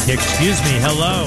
Excuse me. Hello.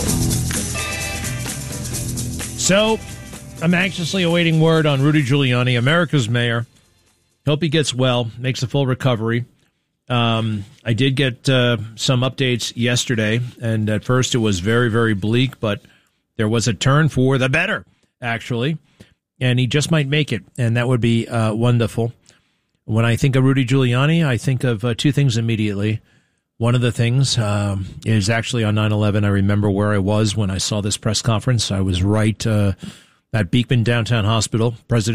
So, I'm anxiously awaiting word on Rudy Giuliani, America's mayor. Hope he gets well, makes a full recovery. I did get some updates yesterday, and at first it was very, very bleak, but there was a turn for the better, actually, and he just might make it, and that would be wonderful. When I think of Rudy Giuliani, I think of two things immediately. One of the things is actually on 9/11. I remember where I was when I saw this press conference. I was right at Beekman Downtown Hospital.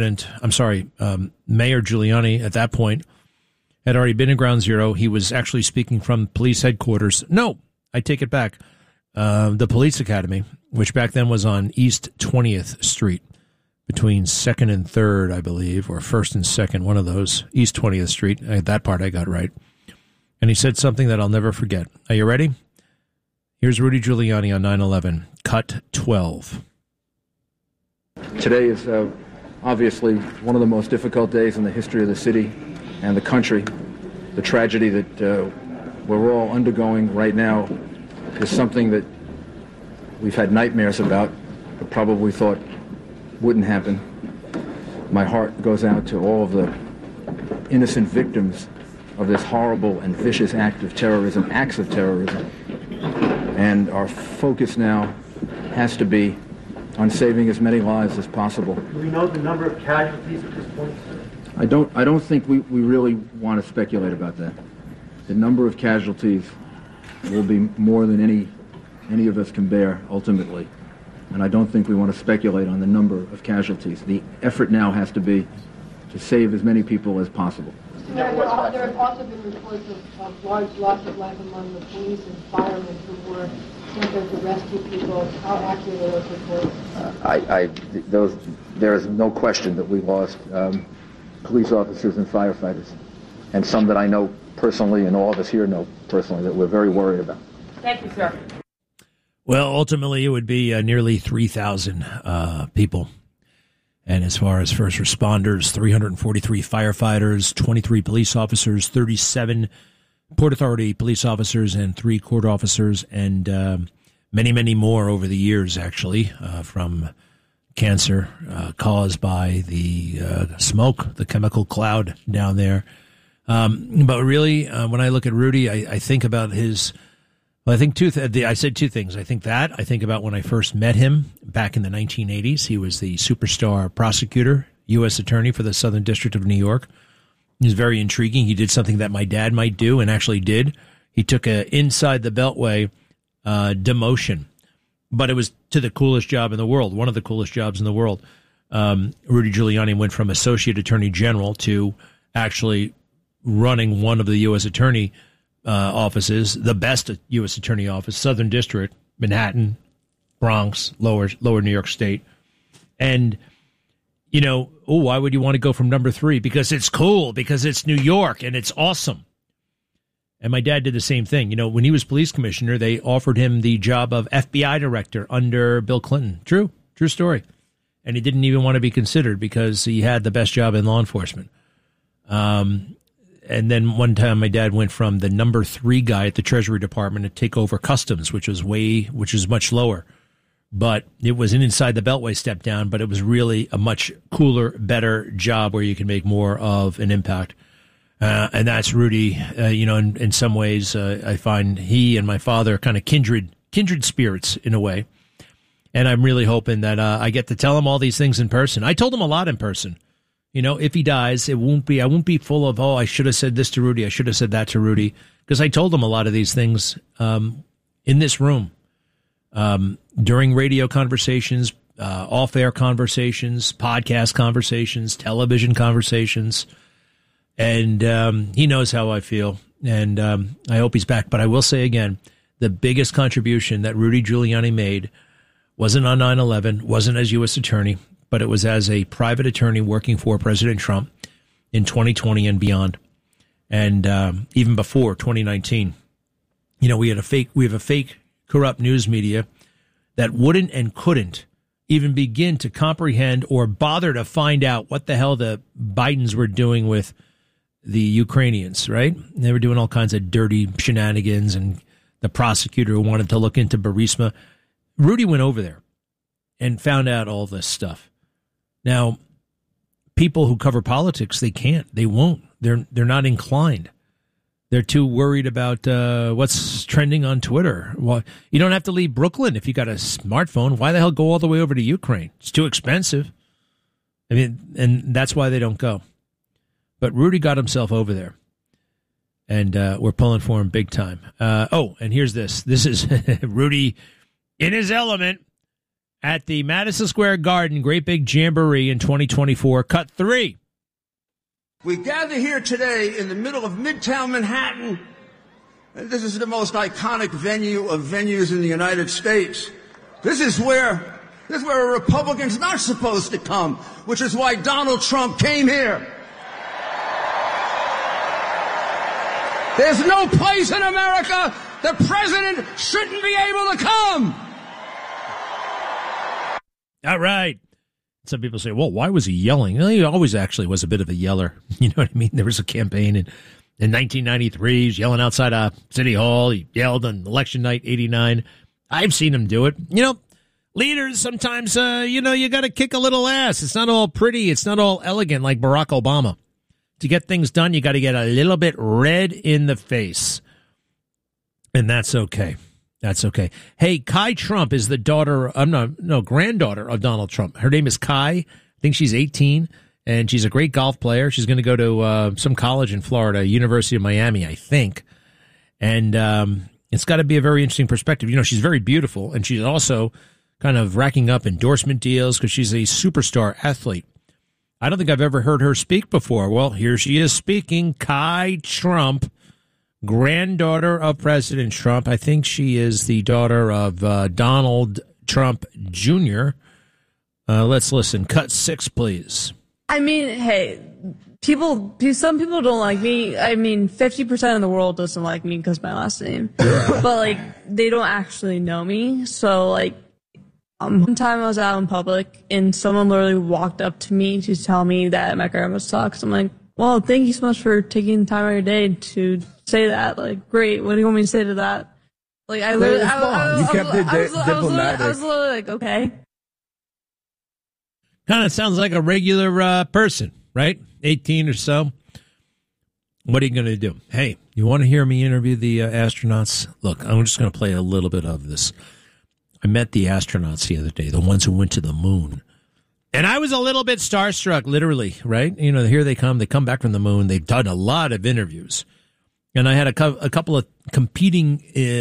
Mayor Giuliani at that point had already been in Ground Zero. He was actually speaking from police headquarters. No, I take it back. The police academy, which back then was on East 20th Street, between 2nd and 3rd, I believe, or 1st and 2nd, one of those. East 20th Street. That part I got right. And he said something that I'll never forget. Are you ready? Here's Rudy Giuliani on 9/11. Cut 12. Today is obviously one of the most difficult days in the history of the city and the country. The tragedy that we're all undergoing right now is something that we've had nightmares about, but probably thought wouldn't happen. My heart goes out to all of the innocent victims of this horrible and vicious acts of terrorism. And our focus now has to be on saving as many lives as possible. Do we know the number of casualties at this point, sir? I don't think we really want to speculate about that. The number of casualties will be more than any of us can bear ultimately. And I don't think we want to speculate on the number of casualties. The effort now has to be to save as many people as possible. There have also been reports of large loss of life among the police and firemen who were sent there to rescue people. How accurate are those reports? There is no question that we lost police officers and firefighters, and some that I know personally, and all of us here know personally, that we're very worried about. Thank you, sir. Well, ultimately, it would be nearly 3,000 people. And as far as first responders, 343 firefighters, 23 police officers, 37 Port Authority police officers, and 3 court officers, and many, many more over the years, actually, from cancer caused by the smoke, the chemical cloud down there. But really, when I look at Rudy, I think about his... Well, I think I said two things. I think about when I first met him back in the 1980s. He was the superstar prosecutor, U.S. attorney for the Southern District of New York. He was very intriguing. He did something that my dad might do, and actually did. He took a inside the Beltway demotion, but it was to the coolest job in the world, one of the coolest jobs in the world. Rudy Giuliani went from associate attorney general to actually running one of the U.S. attorney offices, the best U.S. attorney office, Southern District, Manhattan, Bronx, lower New York State. And, why would you want to go from number 3? Because it's cool, because it's New York, and it's awesome. And my dad did the same thing. When he was police commissioner, they offered him the job of FBI director under Bill Clinton. True story. And he didn't even want to be considered because he had the best job in law enforcement. And then one time my dad went from the number 3 guy at the Treasury Department to take over Customs, which is much lower. But it was an inside the Beltway step down, but it was really a much cooler, better job where you can make more of an impact. And that's Rudy. In some ways, I find he and my father are kind of kindred spirits in a way. And I'm really hoping that I get to tell him all these things in person. I told him a lot in person. If he dies, I won't be full of, I should have said this to Rudy, I should have said that to Rudy, because I told him a lot of these things in this room, during radio conversations, off-air conversations, podcast conversations, television conversations, and he knows how I feel, and I hope he's back. But I will say again, the biggest contribution that Rudy Giuliani made wasn't on 9/11, wasn't as U.S. attorney, but it was as a private attorney working for President Trump in 2020 and beyond. And even before 2019, we have a fake corrupt news media that wouldn't and couldn't even begin to comprehend or bother to find out what the hell the Bidens were doing with the Ukrainians, right? They were doing all kinds of dirty shenanigans and the prosecutor who wanted to look into Burisma. Rudy went over there and found out all this stuff. Now, people who cover politics, they can't. They won't. They're not inclined. They're too worried about what's trending on Twitter. Well, you don't have to leave Brooklyn if you got a smartphone. Why the hell go all the way over to Ukraine? It's too expensive. I mean, and that's why they don't go. But Rudy got himself over there, and we're pulling for him big time. And here's this. This is Rudy in his element at the Madison Square Garden Great Big Jamboree in 2024, Cut 3. We gather here today in the middle of Midtown Manhattan. And this is the most iconic venue of venues in the United States. This is where a Republican's not supposed to come, which is why Donald Trump came here. There's no place in America the president shouldn't be able to come. All right. Some people say, well, why was he yelling? Well, he always actually was a bit of a yeller. You know what I mean? There was a campaign in 1993. He was yelling outside of City Hall. He yelled on election night, 89. I've seen him do it. You know, leaders sometimes, you got to kick a little ass. It's not all pretty. It's not all elegant like Barack Obama. To get things done, you got to get a little bit red in the face. And that's okay. That's okay. Hey, Kai Trump is the granddaughter of Donald Trump. Her name is Kai. I think she's 18, and she's a great golf player. She's going to go to some college in Florida, University of Miami, I think. And it's got to be a very interesting perspective. You know, she's very beautiful, and she's also kind of racking up endorsement deals because she's a superstar athlete. I don't think I've ever heard her speak before. Well, here she is speaking. Kai Trump, granddaughter of President Trump. I think she is the daughter of Donald Trump Jr. Let's listen. Cut 6, please. I mean, hey, some people don't like me. I mean, 50% of the world doesn't like me because my last name. But, like, they don't actually know me. So, like, one time I was out in public and someone literally walked up to me to tell me that my grandma sucks. I'm like, well, thank you so much for taking the time out of your day to say that. Like, great. What do you want me to say to that? Like, I literally, I was literally like, okay. Kind of sounds like a regular person, right? 18 or so. What are you going to do? Hey, you want to hear me interview the astronauts? Look, I'm just going to play a little bit of this. I met the astronauts the other day, the ones who went to the moon. And I was a little bit starstruck, literally, right? You know, here they come. They come back from the moon. They've done a lot of interviews. And I had a couple of competing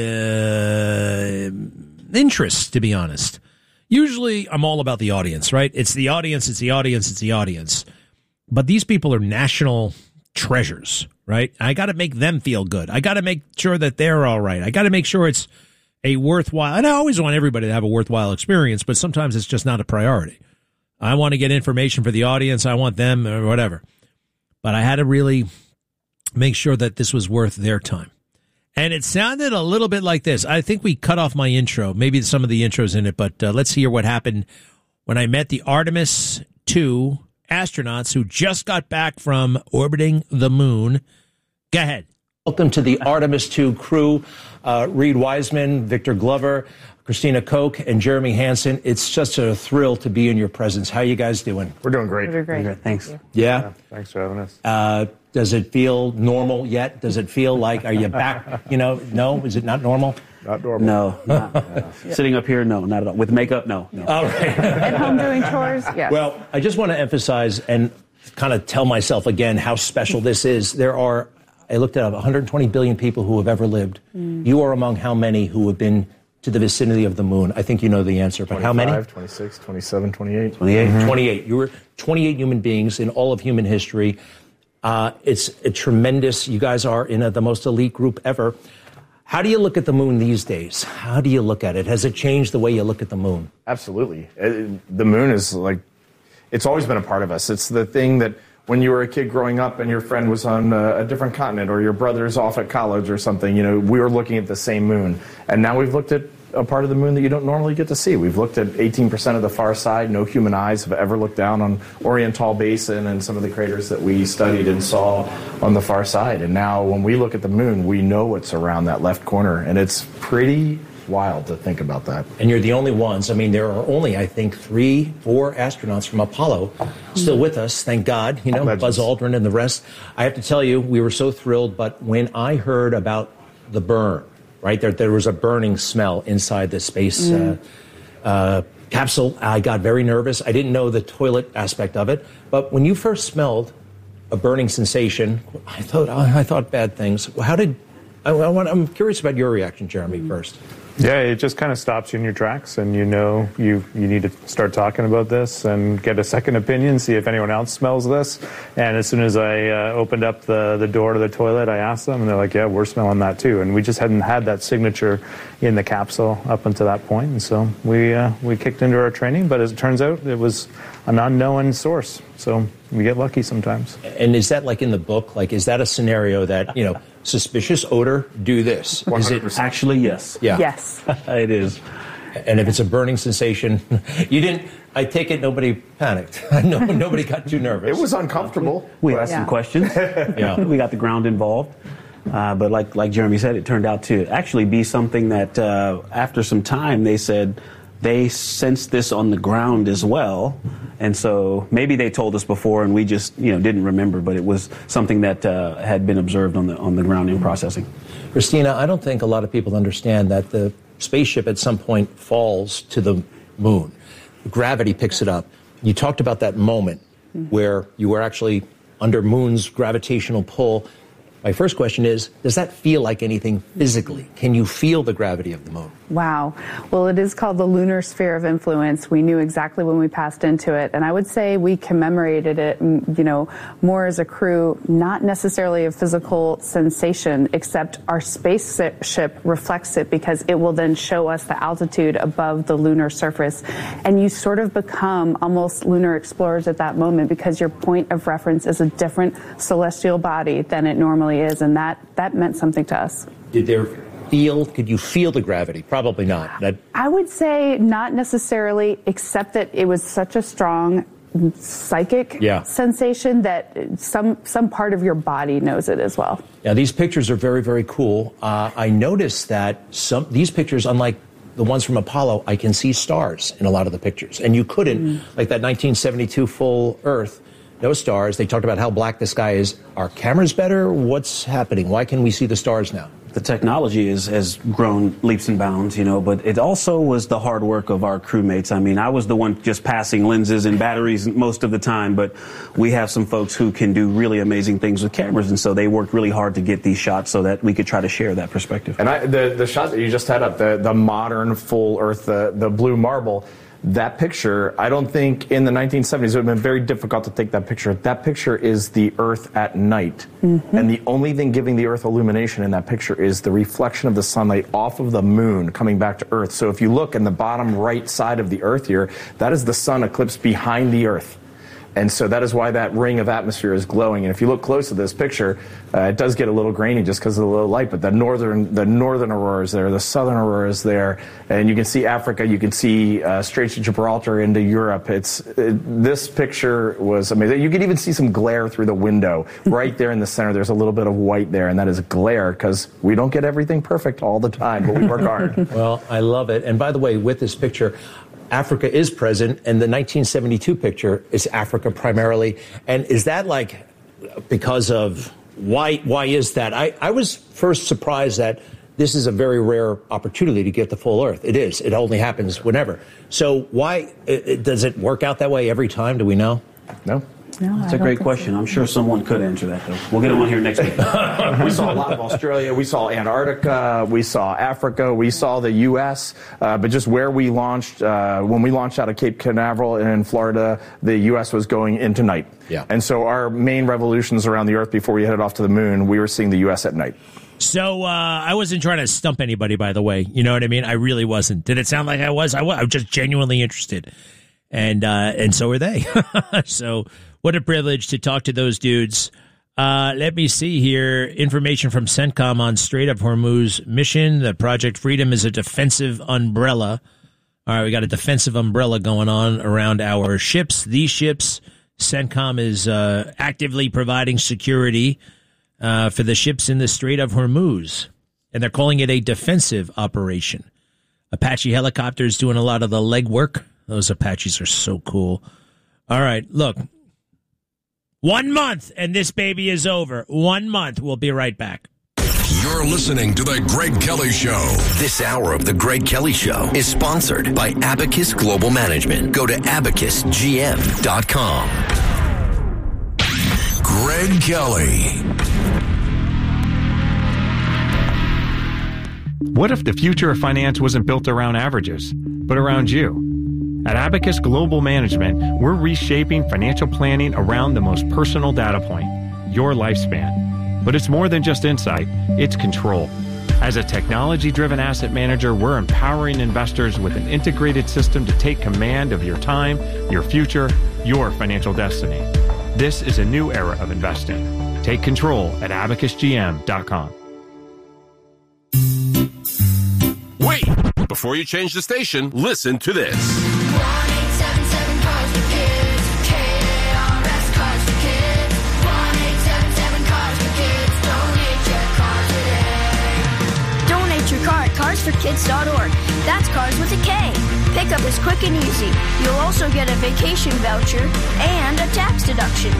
interests, to be honest. Usually, I'm all about the audience, right? It's the audience, it's the audience, it's the audience. But these people are national treasures, right? I got to make them feel good. I got to make sure that they're all right. I got to make sure it's a worthwhile, and I always want everybody to have a worthwhile experience, but sometimes it's just not a priority. I want to get information for the audience. I want them or whatever. But I had to really make sure that this was worth their time. And it sounded a little bit like this. I think we cut off my intro, maybe some of the intros in it, but let's hear what happened when I met the Artemis II astronauts who just got back from orbiting the moon. Go ahead. Welcome to the Artemis II crew. Reed Wiseman, Victor Glover, Christina Koch, and Jeremy Hansen. It's just a thrill to be in your presence. How are you guys doing? We're doing great. We're great. Thanks. Yeah? Thanks for having us. Does it feel normal yet? Does it feel like, are you back? No? Is it not normal? Not normal. No. Sitting up here, no, not at all. With makeup, no. All right. At home doing chores, yes. Well, I just want to emphasize and kind of tell myself again how special this is. I looked at 120 billion people who have ever lived. You are among how many who have been to the vicinity of the moon? I think you know the answer, but how many? 26, 27, 28. 28. Mm-hmm. 28. You were 28 human beings in all of human history. It's a tremendous, you guys are in the most elite group ever. How do you look at the moon these days? How do you look at it? Has it changed the way you look at the moon? Absolutely. The moon is like, it's always been a part of us. It's the thing that when you were a kid growing up and your friend was on a different continent or your brother's off at college or something, we were looking at the same moon. And now we've looked at a part of the moon that you don't normally get to see. We've looked at 18% of the far side. No human eyes have ever looked down on Oriental Basin and some of the craters that we studied and saw on the far side. And now when we look at the moon, we know what's around that left corner, and it's pretty wild to think about that. And you're the only ones. I mean, there are only, I think, 3-4 astronauts from Apollo still with us, thank God, you know, Legends. Buzz Aldrin and the rest. I have to tell you, we were so thrilled, but when I heard about the burn, right, there was a burning smell inside the space capsule, I got very nervous. I didn't know the toilet aspect of it, but when you first smelled a burning sensation, I thought bad things. I'm curious about your reaction, Jeremy, first. Yeah, it just kind of stops you in your tracks, and you know you need to start talking about this and get a second opinion, see if anyone else smells this. And as soon as I opened up the door to the toilet, I asked them, and they're like, yeah, we're smelling that too. And we just hadn't had that signature in the capsule up until that point. And so we kicked into our training, but as it turns out, it was an unknown source. So we get lucky sometimes. And is that like in the book? Like, is that a scenario that, you know, suspicious odor, do this? 100%. Is it Actually, yes. Yeah. Yes. It is. And if it's a burning sensation, I take it nobody panicked. Nobody got too nervous. It was uncomfortable. We asked some questions. Yeah. We got the ground involved. But like Jeremy said, it turned out to actually be something that after some time they said they sensed this on the ground as well. And so maybe they told us before and we just didn't remember, but it was something that had been observed on the ground in processing. Christina, I don't think a lot of people understand that the spaceship at some point falls to the moon. Gravity picks it up. You talked about that moment where you were actually under moon's gravitational pull. My first question is, does that feel like anything physically? Can you feel the gravity of the moon? Wow. Well, it is called the lunar sphere of influence. We knew exactly when we passed into it. And I would say we commemorated it, more as a crew, not necessarily a physical sensation, except our spaceship reflects it because it will then show us the altitude above the lunar surface. And you sort of become almost lunar explorers at that moment because your point of reference is a different celestial body than it normally is. And that meant something to us. Could you feel the gravity? Probably not. I would say not necessarily, except that it was such a strong psychic sensation that some part of your body knows it as well. Now, these pictures are very, very cool. I noticed that these pictures, unlike the ones from Apollo, I can see stars in a lot of the pictures. And you couldn't, like that 1972 full Earth, no stars. They talked about how black the sky is. Are cameras better? What's happening? Why can we see the stars now? The technology has grown leaps and bounds, but it also was the hard work of our crewmates. I mean, I was the one just passing lenses and batteries most of the time, but we have some folks who can do really amazing things with cameras, and so they worked really hard to get these shots so that we could try to share that perspective. And the shot that you just had up, the modern full Earth, the blue marble, that picture, I don't think in the 1970s it would have been very difficult to take that picture. That picture is the Earth at night. And the only thing giving the Earth illumination in that picture is the reflection of the sunlight off of the moon coming back to Earth. So if you look in the bottom right side of the Earth here, that is the sun eclipse behind the Earth. And so that is why that ring of atmosphere is glowing. And if you look close at this picture, it does get a little grainy just because of the low light, but the northern aurora is there, the southern aurora is there, and you can see Africa, you can see Straits of Gibraltar into Europe. This picture was amazing. You could even see some glare through the window. Right there in the center, there's a little bit of white there, and that is glare because we don't get everything perfect all the time, but we work hard. Well, I love it. And by the way, with this picture, Africa is present, and the 1972 picture is Africa primarily. And is that like because of why is that? I was first surprised that this is a very rare opportunity to get the full Earth. It is. It only happens whenever. So why does it work out that way every time? Do we know? No. That's a great question. I'm sure someone could answer that, though. We'll get them on here next week. We saw a lot of Australia. We saw Antarctica. We saw Africa. We saw the U.S. But just where we launched, when we launched out of Cape Canaveral in Florida, the U.S. was going into night. Yeah. And so our main revolutions around the Earth before we headed off to the moon, we were seeing the U.S. at night. So I wasn't trying to stump anybody, by the way. You know what I mean? I really wasn't. Did it sound like I was? I was just genuinely interested. And so were they. So what a privilege to talk to those dudes. Let me see here. Information from CENTCOM on Strait of Hormuz mission. The Project Freedom is a defensive umbrella. All right, we got a defensive umbrella going on around our ships. These ships, CENTCOM is actively providing security for the ships in the Strait of Hormuz. And they're calling it a defensive operation. Apache helicopters doing a lot of the legwork. Those Apaches are so cool. All right, look. 1 month, and this baby is over. 1 month. We'll be right back. You're listening to The Greg Kelly Show. This hour of The Greg Kelly Show is sponsored by Abacus Global Management. Go to abacusgm.com. Greg Kelly. What if the future of finance wasn't built around averages, but around you? At Abacus Global Management, we're reshaping financial planning around the most personal data point, your lifespan. But it's more than just insight, it's control. As a technology-driven asset manager, we're empowering investors with an integrated system to take command of your time, your future, your financial destiny. This is a new era of investing. Take control at abacusgm.com. Wait! Before you change the station, listen to this. 1-877 Cars for Kids. KARS Cars for Kids. 1-877 Cars for Kids. Donate your car today. Donate your car at carsforkids.org. That's cars with a K. Pickup is quick and easy. You'll also get a vacation voucher and a tax deduction.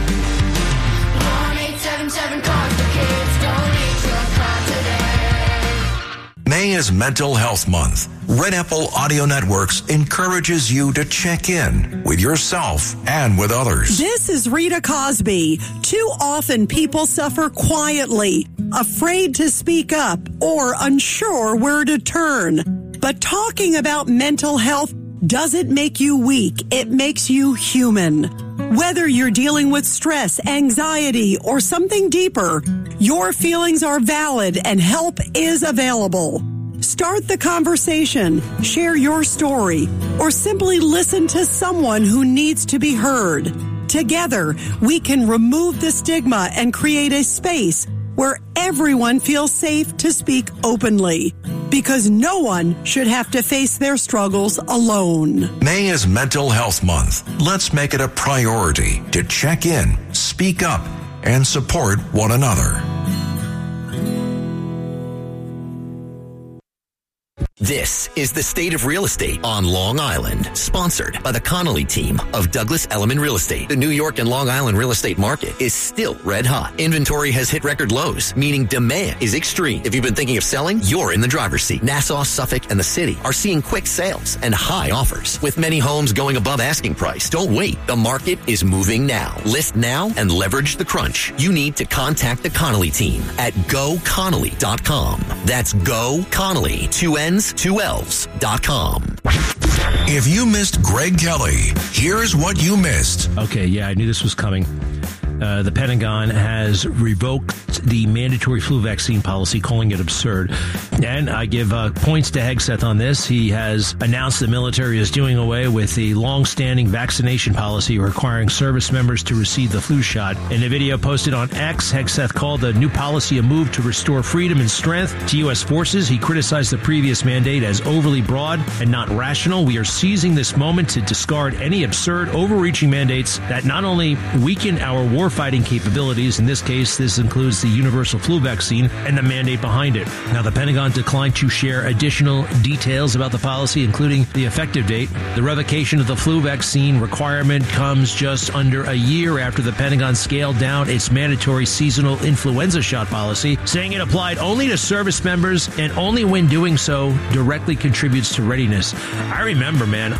1-877 Cars for Kids. Donate your car today. May is Mental Health Month. Red Apple Audio Networks encourages you to check in with yourself and with others. This is Rita Cosby. Too often people suffer quietly, afraid to speak up, or unsure where to turn. But talking about mental health doesn't make you weak. It makes you human. Whether you're dealing with stress, anxiety, or something deeper, your feelings are valid and help is available. Start the conversation, share your story, or simply listen to someone who needs to be heard. Together, we can remove the stigma and create a space where everyone feels safe to speak openly, because no one should have to face their struggles alone. May is Mental Health Month. Let's make it a priority to check in, speak up, and support one another. This is the State of Real Estate on Long Island, sponsored by the Connolly team of Douglas Elliman Real Estate. The New York and Long Island real estate market is still red hot. Inventory has hit record lows, meaning demand is extreme. If you've been thinking of selling, you're in the driver's seat. Nassau, Suffolk, and the city are seeing quick sales and high offers, with many homes going above asking price. Don't wait. The market is moving now. List now and leverage the crunch. You need to contact the Connolly team at GoConnolly.com. That's GoConnolly, 2 N's, 2 L's.com. If you missed Greg Kelly, here's what you missed. Okay, yeah, I knew this was coming. The Pentagon has revoked the mandatory flu vaccine policy, calling it absurd. And I give points to Hegseth on this. He has announced the military is doing away with the long-standing vaccination policy requiring service members to receive the flu shot. In a video posted on X, Hegseth called the new policy a move to restore freedom and strength to U.S. forces. He criticized the previous mandate as overly broad and not rational. We are seizing this moment to discard any absurd, overreaching mandates that not only weaken our warfighting capabilities. In this case, this includes the universal flu vaccine and the mandate behind it. Now, the Pentagon declined to share additional details about the policy, including the effective date. The revocation of the flu vaccine requirement comes just under a year after the Pentagon scaled down its mandatory seasonal influenza shot policy, saying it applied only to service members and only when doing so directly contributes to readiness. I remember, man,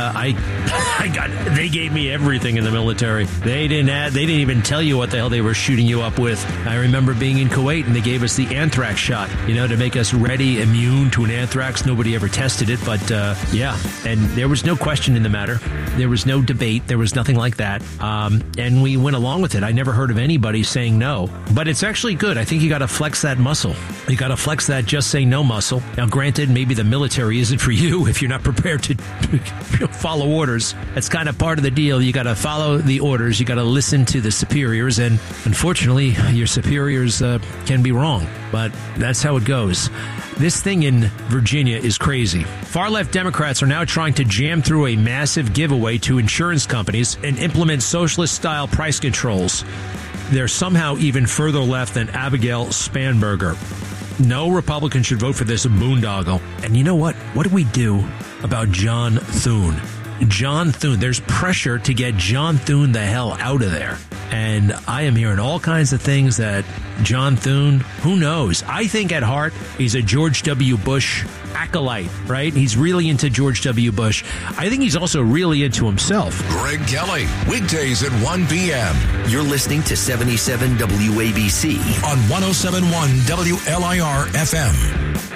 they gave me everything in the military. They didn't even tell you what the hell they were shooting you up with. I remember being in Kuwait and they gave us the anthrax shot, to make us already immune to an anthrax. Nobody ever tested it, but yeah. And there was no question in the matter. There was no debate. There was nothing like that. And we went along with it. I never heard of anybody saying no. But it's actually good. I think you got to flex that muscle. You got to flex that just say no muscle. Now, granted, maybe the military isn't for you if you're not prepared to follow orders. That's kind of part of the deal. You got to follow the orders. You got to listen to the superiors. And unfortunately, your superiors can be wrong. But that's how it goes. This thing in Virginia is crazy. Far-left Democrats are now trying to jam through a massive giveaway to insurance companies and implement socialist-style price controls. They're somehow even further left than Abigail Spanberger. No Republican should vote for this boondoggle. And you know what? What do we do about John Thune? John Thune. There's pressure to get John Thune the hell out of there. And I am hearing all kinds of things that John Thune, who knows? I think at heart, he's a George W. Bush acolyte, right? He's really into George W. Bush. I think he's also really into himself. Greg Kelly, weekdays at 1 p.m. You're listening to 77 WABC on 107.1 WLIR FM.